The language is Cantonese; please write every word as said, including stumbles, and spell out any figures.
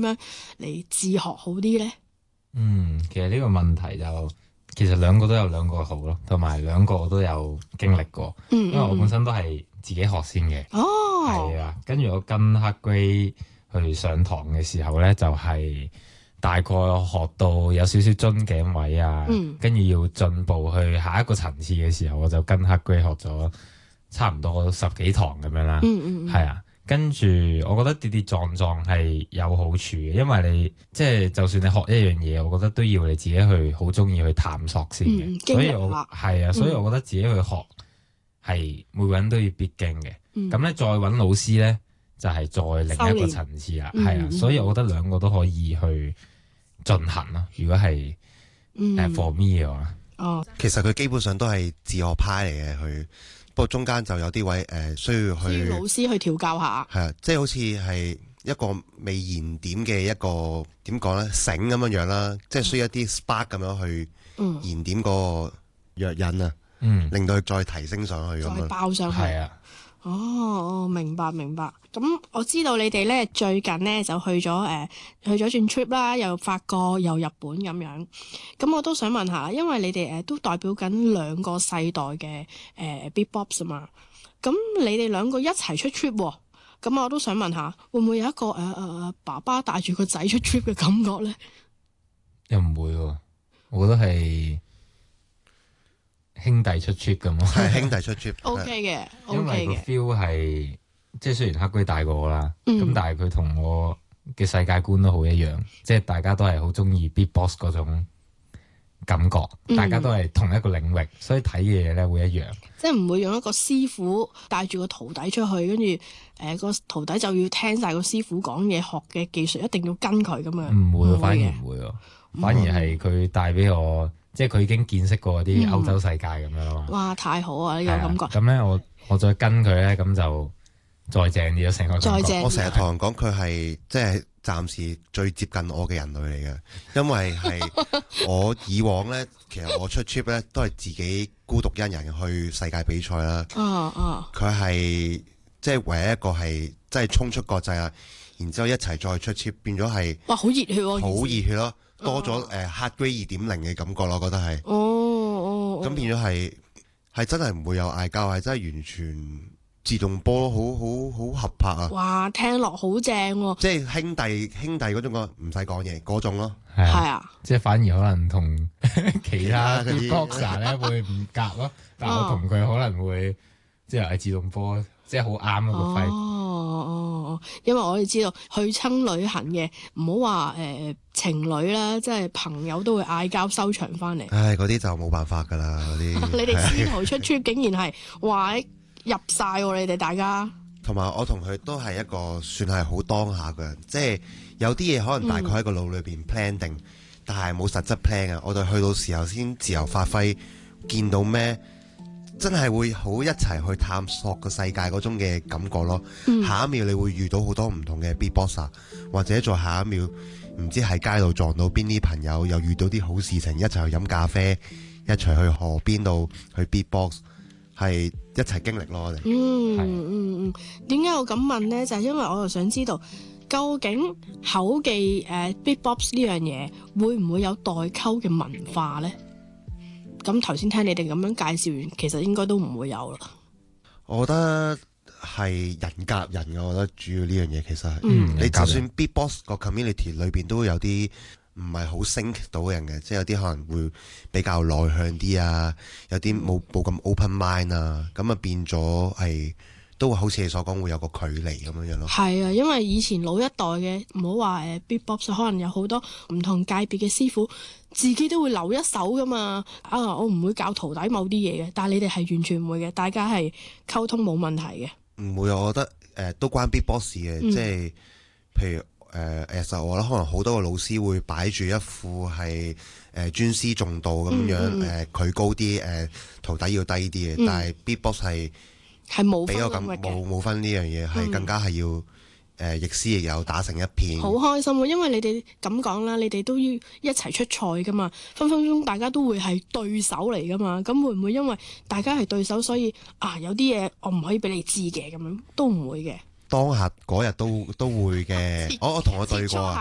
樣嚟自學好啲咧？ 嗯，其實呢個問題就其實兩個都有兩個好咯，同埋兩個我都有經歷過。 嗯， 因為我本身都係自己學先嘅。 哦， 係啊，跟住我跟黑 grade 去上堂嘅時候咧，就係、是、大概學到有少少樽頸位啊，跟住、嗯、要進步去下一個層次嘅時候，我就跟黑 grade 學咗差唔多十幾堂咁樣啦。 嗯嗯， 係啊。跟住，我覺得跌跌撞撞係有好處嘅，因為你即係就算你學一樣嘢，我覺得都要你自己去好中意去探索先嘅。 嗯、 所以我係啊，所以我覺得自己去學係、嗯、每個人都要必經嘅。咁咧、嗯、再揾老師咧，就係、是、再另一個層次啦。係啊，所以我覺得兩個都可以去進行咯。如果係誒 for me 嘅話， 哦，其實佢基本上都係自學派嚟嘅佢。不過中間就有啲位誒、呃、需要去需要老師去調教下， 係啊，即係好似係一個未燃點嘅一個點講咧繩咁樣樣啦，即係需要一啲 spark 咁樣去燃點嗰個藥引啊，嗯，令到佢再提升上去咁樣， 再爆上去， 係啊。 哦，明白明白。咁我知道你哋咧最近咧就去咗誒、呃、去咗轉 trip 啦，又法國又日本咁樣。咁我都想問下，因為你哋誒、呃、都代表緊兩個世代嘅誒、呃、beatbox 啊嘛。咁你哋兩個一齊出 trip 喎，咁我都想問下，會唔會有一個誒誒、呃、爸爸帶住個仔出 trip 嘅感覺咧？ 又唔會喎，我覺得係兄弟出 trip 咁咯， 係兄弟出 trip，OK 嘅， 因為個 feel 係即係雖然黑龜大過我啦，咁、嗯、但係佢同我嘅世界觀都好一樣，即係大家都係好中意 beatbox 嗰種感覺，嗯、大家都係同一個領域，所以睇嘅嘢咧會一樣， 即係唔會用一個師傅帶住個徒弟出去，跟住誒個徒弟就要聽晒個師傅講嘢，學嘅技術一定要跟佢咁樣， 唔會，反而唔會，反而係佢帶俾我。即係佢已經見識過啲歐洲世界咁樣咯嘛、嗯。哇！ 太好啊，呢、這個感覺。 咁咧、啊，我我再跟佢咧，咁就再正啲咯，成個感覺。 再正。 我成日同人講佢係即係暫時最接近我嘅人類嚟嘅，因為係我以往咧，其實我出 trip 咧都係自己孤獨一人去世界比賽啦。 哦哦。 佢係即係唯一一個係即係衝出國際啊，然之後一齊再出 trip，變咗係。 哇！好熱血喎、啊。 好熱血咯。多咗誒 hard grade 二點零嘅感覺咯，我覺得係。 哦哦。咁變咗係係真係唔會有嗌交，係真係完全自動波，好好好合拍啊！ 哇，聽落好正喎！ 即係兄弟兄弟嗰種個唔使講嘢嗰種咯。 係啊。 啊即係反而可能同其他啲 boxer 咧會唔夾咯，但係我同佢可能會即係係自動波，即係好啱嗰個揮。 哦哦，因為我哋知道去親旅行嘅，唔好話誒情侶啦，即係朋友都會嗌交收場翻嚟。 唉，嗰啲就冇辦法噶啦，嗰啲。 你哋師徒出 trip 竟然係話入晒喎，你哋大家。 同埋我同佢都係一個算係好當下嘅人，即係有啲嘢可能大概喺個腦裏邊 plan 定，嗯、但係冇實質 plan 啊。我哋去到時候先自由發揮，見到咩？真係會好一齊去探索個世界嗰種嘅感覺咯。嗯、下一秒你會遇到好多唔同嘅 beatboxer，或者在下一秒唔知喺街度撞到邊啲朋友，又遇到啲好事情，一齊去飲咖啡，一齊去河邊度去 beatbox， 係一齊經歷咯。我哋嗯嗯嗯，點解我咁問呢？就係、是、因為我又想知道，究竟口技誒、uh, beatbox 呢樣嘢會唔會有代溝嘅文化呢？咁頭先聽你哋咁樣介紹完，其實應該都唔會有啦。 我覺得係人夾人嘅，我覺得主要呢樣嘢其實係， 嗯、 你就算 beatbox 個 community 裏邊都有啲唔係好 sync 到嘅人嘅，即係有啲可能會比較內向啲啊，有啲冇冇咁 open mind 啊，咁啊變咗係都會好似你所講會有個距離咁樣樣咯。 係啊，因為以前老一代嘅唔好話誒 beatbox， 可能有好多唔同界別嘅師傅。自己都會留一手噶嘛，啊，我唔會教徒弟某啲嘢嘅，但係你哋係完全唔會嘅，大家係溝通冇問題嘅。 唔會啊，我覺得誒、呃、都關 beatbox 嘅，嗯、即係譬如誒、呃，其實我覺得可能好多個老師會擺住一副係誒尊師重道咁樣，誒佢、嗯嗯呃、高啲，誒、呃、徒弟要低啲嘅，嗯、但係 beatbox 係係冇比較咁冇冇分呢樣嘢，係更加係要。誒亦師亦友打成一片， 好開心喎！因為你哋咁講啦，你哋都要一齊出賽噶嘛，分分鐘大家都會係對手嚟噶嘛。咁會唔會因為大家係對手，所以啊有啲嘢我唔可以俾你知嘅咁樣，都唔會嘅。 當下嗰日都都會嘅，我我同我對過啊。